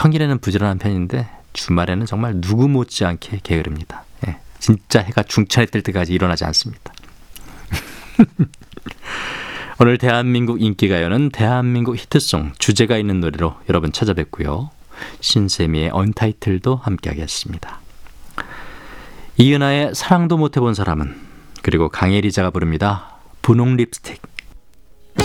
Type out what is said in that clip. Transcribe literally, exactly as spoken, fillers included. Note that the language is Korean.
평일에는 부지런한 편인데 주말에는 정말 누구 못지않게 게으릅니다. 예, 진짜 해가 중천에 뜰 때까지 일어나지 않습니다. 오늘 대한민국 인기가요는 대한민국 히트송 주제가 있는 노래로 여러분 찾아뵙고요. 신세미의 언타이틀도 함께하겠습니다. 이은하의 사랑도 못해본 사람은, 그리고 강혜리자가 부릅니다. 분홍 립스틱.